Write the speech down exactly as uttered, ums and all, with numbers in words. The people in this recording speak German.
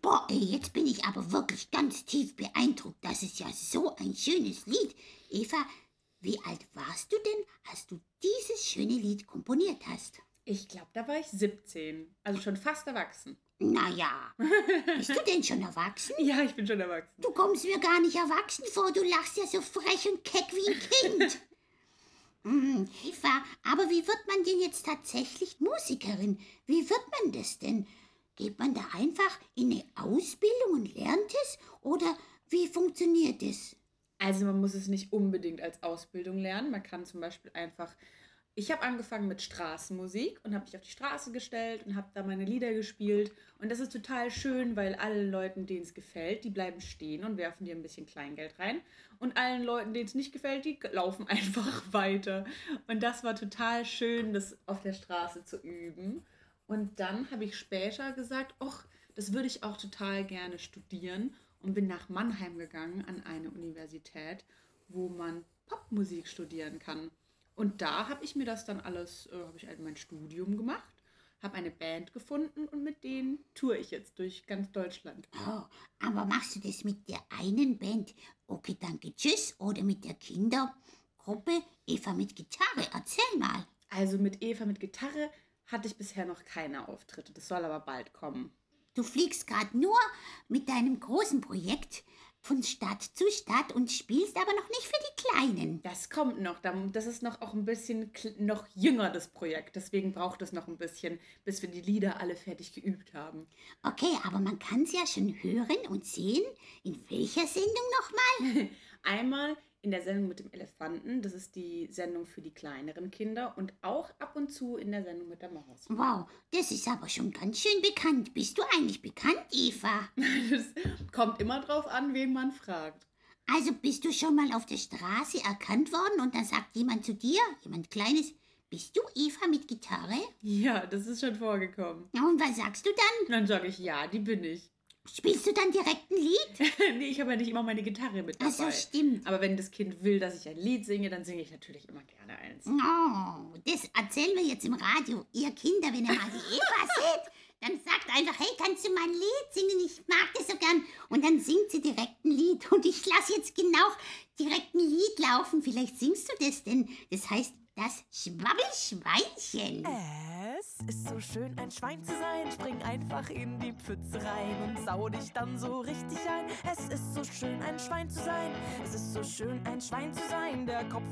Boah, ey, jetzt bin ich aber wirklich ganz tief beeindruckt. Das ist ja so ein schönes Lied. Eva, wie alt warst du denn, als du dieses schöne Lied komponiert hast? Ich glaube, da war ich siebzehn, also schon fast erwachsen. Naja, bist du denn schon erwachsen? Ja, ich bin schon erwachsen. Du kommst mir gar nicht erwachsen vor, du lachst ja so frech und keck wie ein Kind. hm, Eva, aber wie wird man denn jetzt tatsächlich Musikerin? Wie wird man das denn? Geht man da einfach in eine Ausbildung und lernt es? Oder wie funktioniert es? Also man muss es nicht unbedingt als Ausbildung lernen. Man kann zum Beispiel einfach... Ich habe angefangen mit Straßenmusik und habe mich auf die Straße gestellt und habe da meine Lieder gespielt. Und das ist total schön, weil allen Leuten, denen es gefällt, die bleiben stehen und werfen dir ein bisschen Kleingeld rein. Und allen Leuten, denen es nicht gefällt, die laufen einfach weiter. Und das war total schön, das auf der Straße zu üben. Und dann habe ich später gesagt, ach, das würde ich auch total gerne studieren. Und bin nach Mannheim gegangen an eine Universität, wo man Popmusik studieren kann. Und da habe ich mir das dann alles, äh, habe ich halt mein Studium gemacht, habe eine Band gefunden und mit denen toure ich jetzt durch ganz Deutschland. Oh, aber machst du das mit der einen Band, okay, danke, tschüss, oder mit der Kindergruppe Eva mit Gitarre? Erzähl mal. Also mit Eva mit Gitarre hatte ich bisher noch keine Auftritte, das soll aber bald kommen. Du fliegst gerade nur mit deinem großen Projekt von Stadt zu Stadt und spielst aber noch nicht für die Kleinen. Das kommt noch, das ist noch auch ein bisschen noch jünger, das Projekt. Deswegen braucht es noch ein bisschen, bis wir die Lieder alle fertig geübt haben. Okay, aber man kann es ja schon hören und sehen. In welcher Sendung nochmal? Einmal in der Sendung mit dem Elefanten, das ist die Sendung für die kleineren Kinder und auch ab und zu in der Sendung mit der Maus. Wow, das ist aber schon ganz schön bekannt. Bist du eigentlich bekannt, Eva? Das kommt immer drauf an, wen man fragt. Also bist du schon mal auf der Straße erkannt worden und dann sagt jemand zu dir, jemand Kleines, bist du Eva mit Gitarre? Ja, das ist schon vorgekommen. Ja, und was sagst du dann? Dann sage ich, ja, die bin ich. Spielst du dann direkt ein Lied? Nee, ich habe ja nicht immer meine Gitarre mit dabei. Ach so, stimmt. Aber wenn das Kind will, dass ich ein Lied singe, dann singe ich natürlich immer gerne eins. Oh, das erzählen wir jetzt im Radio. Ihr Kinder, wenn ihr mal die Eva seht, dann sagt einfach, hey, kannst du mal ein Lied singen? Ich mag das so gern. Und dann singt sie direkt ein Lied. Und ich lasse jetzt genau direkt ein Lied laufen. Vielleicht singst du das denn. Das heißt, das Schwabbelschweinchen. Es ist so schön, ein Schwein zu sein. Spring einfach in die Pfütze rein und sau dich dann so richtig ein. Es ist so schön, ein Schwein zu sein. Es ist so schön, ein Schwein zu sein. Der Kopf